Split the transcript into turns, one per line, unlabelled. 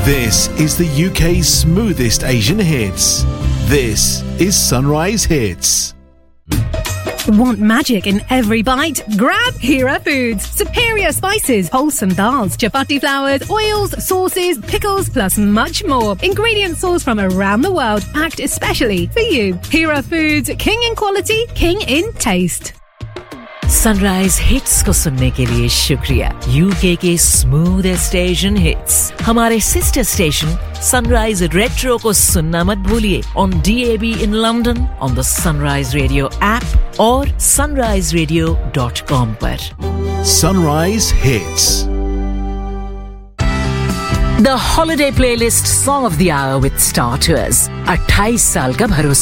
This is the UK's smoothest Asian hits. This is Sunrise Hits.
Want magic in every bite? Grab Hira Foods. Superior spices, wholesome dals, chapati flours, oils, sauces, pickles, plus much more. Ingredients sourced from around the world, packed especially for you. Hira Foods, king in quality, king in taste.
Sunrise hits को सुनने के लिए शुक्रिया। UK के smoothest Asian hits हमारे sister station sunrise retro को सुनना मत भूलिए on DAB in London on the sunrise radio app और sunriseradio.com पर।
Sunrise Hits.
The holiday playlist song of the hour with Star Tours 28 साल का भरोसा।